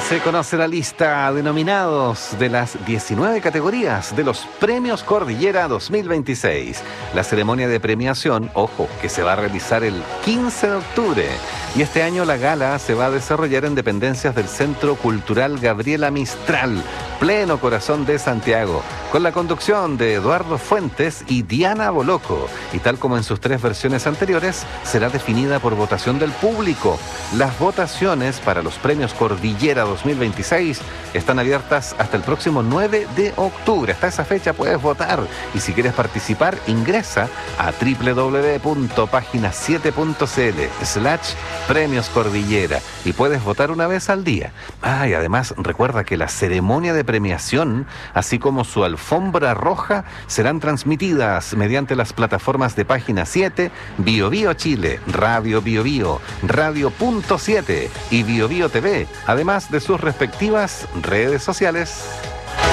Se conoce la lista de nominados de las 19 categorías de los Premios Cordillera 2026. La ceremonia de premiación, ojo, que se va a realizar el 15 de octubre. Y este año la gala se va a desarrollar en dependencias del Centro Cultural Gabriela Mistral, pleno corazón de Santiago, con la conducción de Eduardo Fuentes y Diana Boloco. Y tal como en sus 3 versiones anteriores, será definida por votación del público. Las votaciones para los Premios Cordillera 2026 están abiertas hasta el próximo 9 de octubre. Hasta esa fecha puedes votar. Y si quieres participar, ingresa a www.pagina7.cl/Premios Cordillera y puedes votar una vez al día. Y además recuerda que la ceremonia de premiación, así como su alfombra roja, serán transmitidas mediante las plataformas de Página 7, Bio Bio Chile, Radio Bio Bio, Radio.7 y Bio Bio TV, además de sus respectivas redes sociales.